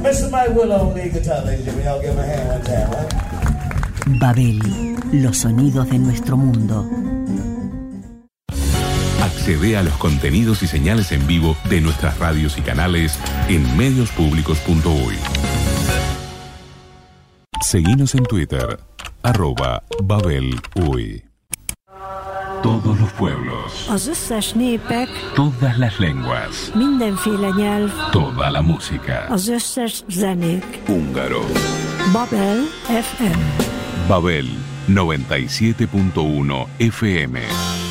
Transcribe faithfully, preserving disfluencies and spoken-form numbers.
Mister Mike Willow, lead guitar, ladies and gentlemen. Y'all give him a hand one time, huh? Babel, los sonidos de nuestro mundo. Accede a los contenidos y señales en vivo de nuestras radios y canales en medios públicos punto uy. Seguinos en Twitter, arroba babelui. Todos los pueblos. Az összes népek. Todas las lenguas. Mindenféle nyelv. Toda la música. Az összes zenék. Húngaro. Babel F M. Babel noventa y siete punto uno F M.